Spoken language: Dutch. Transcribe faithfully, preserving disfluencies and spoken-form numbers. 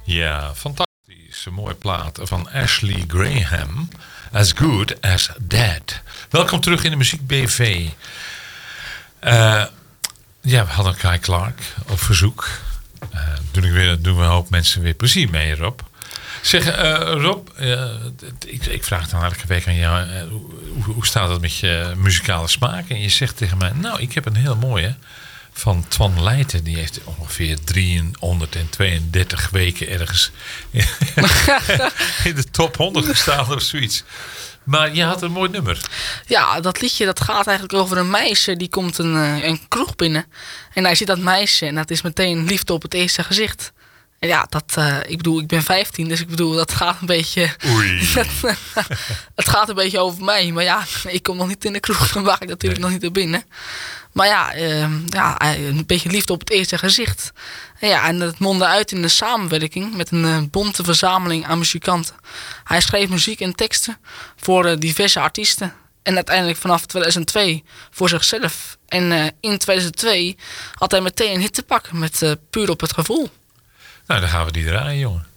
Ja, fantastisch. Een mooie plaat van Ashley Graham. As Good As Dead. Welkom terug in de Muziek B V. Uh, ja, we hadden Kai Clark op verzoek. Uh, doen, ik weer, doen we een hoop mensen weer plezier mee, Rob. Zeg, uh, Rob, uh, ik, ik vraag dan elke week aan jou, uh, hoe, hoe staat het met je muzikale smaak? En je zegt tegen mij, nou, ik heb een heel mooie van Twan Leijten. Die heeft ongeveer driehonderdtweeëndertig weken ergens in de top honderd gestaan of zoiets. Maar je had een mooi nummer. Ja, dat liedje dat gaat eigenlijk over een meisje. Die komt een, een kroeg binnen. En hij ziet dat meisje en dat is meteen liefde op het eerste gezicht. En ja, dat, uh, ik bedoel, ik ben vijftien, dus ik bedoel, dat gaat een beetje... Oei. Het gaat een beetje over mij. Maar ja, ik kom nog niet in de kroeg, dan wacht ik natuurlijk nee. nog niet naar binnen. Maar ja, uh, ja, een beetje liefde op het eerste gezicht. En ja, en dat mondde uit in een samenwerking met een uh, bonte verzameling aan muzikanten. Hij schreef muziek en teksten voor uh, diverse artiesten. En uiteindelijk vanaf tweeduizend twee voor zichzelf. En uh, in tweeduizend twee had hij meteen een hit te pakken met uh, Puur op het gevoel. Nou, dan gaan we die draaien, jongen.